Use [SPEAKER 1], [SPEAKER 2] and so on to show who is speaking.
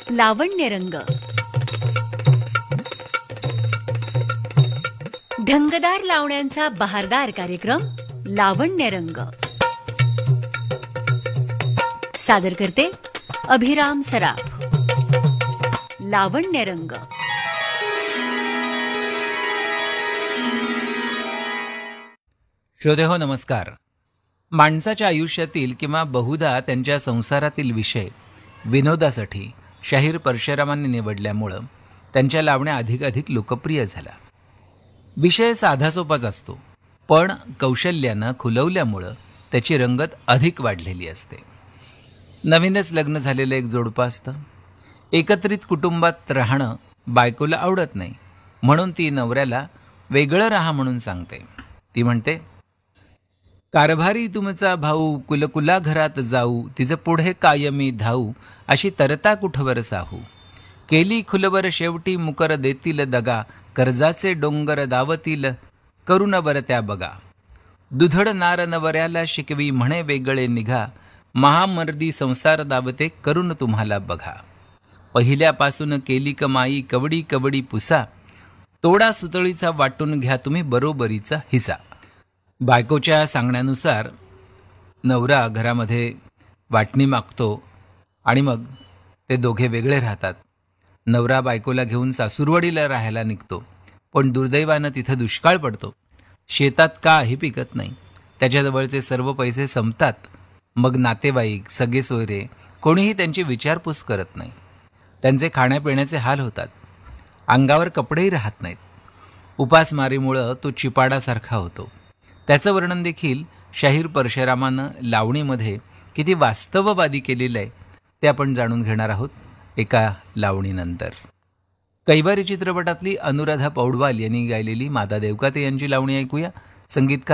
[SPEAKER 1] लावण्यरंग. ढंगदार लावण्यांचा बहारदार कार्यक्रम लावण्यरंग. सादर करते अभिराम सराफ. लावण्यरंग.
[SPEAKER 2] श्रोतेहो नमस्कार. माणसाच्या आयुष्यातील किंवा बहुधा त्यांच्या संसारातील विषय विनोदासाठी शाहीर परशुरामांनी निवडल्यामुळं त्यांच्या लावण्या अधिकाधिक लोकप्रिय झाल्या. विषय साधासोपाच असतो, पण कौशल्यानं खुलवल्यामुळं त्याची रंगत अधिक वाढलेली असते. नवीनच लग्न झालेलं एक जोडपं असतं. एकत्रित कुटुंबात राहणं बायकोला आवडत नाही, म्हणून ती नवऱ्याला वेगळं राहा म्हणून सांगते. ती म्हणते, कारभारी तुमचा भाऊ कुलकुला घरात जाऊ, तिचं पुढे कायमी धाऊ, अशी तरता कुठवर साहू. केली खुलवर शेवटी मुकर देतील दगा, कर्जाचे डोंगर दावतील करून बर त्या बघा. दुधड नार नवऱ्याला शिकवी म्हणे वेगळे निघा, महामर्दी संसार दावते करून तुम्हाला बघा. पहिल्यापासून केली कमाई कवडी कवडी पुसा, तोडा सुतळीचा वाटून घ्या तुम्ही बरोबरीचा हिसा. बायकोच्या सांगण्यानुसार नवरा घरामध्ये वाटणी मागतो आणि मग ते दोघे वेगळे राहतात. नवरा बायकोला घेऊन सासूरवाडीला राहायला निघतो, पण दुर्दैवानं तिथं दुष्काळ पडतो. शेतात काही पिकत नाही. त्याच्याजवळचे सर्व पैसे संपतात. मग नातेवाईक सगळे सोयरे कोणीही त्यांची विचारपूस करत नाही. त्यांचे खाण्यापिण्याचे हाल होतात. अंगावर कपडेही राहत नाहीत. उपासमारीमुळं तो चिपाडासारखा होतो. त्याचं वर्णन देखील शाहीर परशुरामानं लावणीमध्ये किती वास्तववादी केलेलं आहे ते आपण जाणून घेणार आहोत एका लावणीनंतर. कैवारी चित्रपटातली अनुराधा पौडवाल यांनी गायलेली माता देवकाते यांची लावणी ऐकूया. संगीतकार